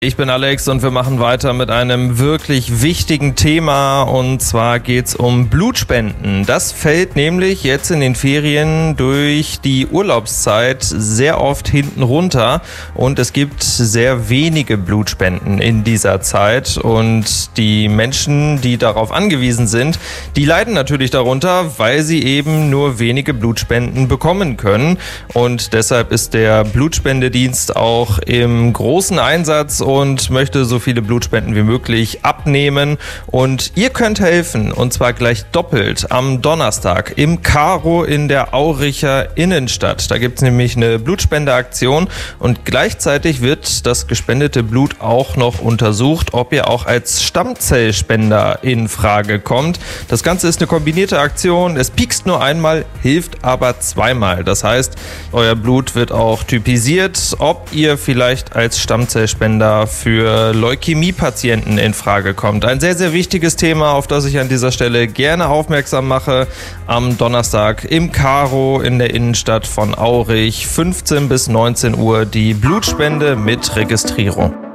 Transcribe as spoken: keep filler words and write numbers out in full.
Ich bin Alex und wir machen weiter mit einem wirklich wichtigen Thema, und zwar geht's um Blutspenden. Das fällt nämlich jetzt in den Ferien durch die Urlaubszeit sehr oft hinten runter und es gibt sehr wenige Blutspenden in dieser Zeit, und die Menschen, die darauf angewiesen sind, die leiden natürlich darunter, weil sie eben nur wenige Blutspenden bekommen können, und deshalb ist der Blutspendedienst auch im großen Einsatz und möchte so viele Blutspenden wie möglich abnehmen. Und ihr könnt helfen, und zwar gleich doppelt am Donnerstag im Karo in der Auricher Innenstadt. Da gibt es nämlich eine Blutspendeaktion und gleichzeitig wird das gespendete Blut auch noch untersucht, ob ihr auch als Stammzellspender in Frage kommt. Das Ganze ist eine kombinierte Aktion. Es piekst nur einmal, hilft aber zweimal. Das heißt, euer Blut wird auch typisiert, ob ihr vielleicht als Stammzellspender für Leukämie-Patienten in Frage kommt. Ein sehr, sehr wichtiges Thema, auf das ich an dieser Stelle gerne aufmerksam mache. Am Donnerstag im Karo in der Innenstadt von Aurich, fünfzehn bis neunzehn Uhr, die Blutspende mit Registrierung.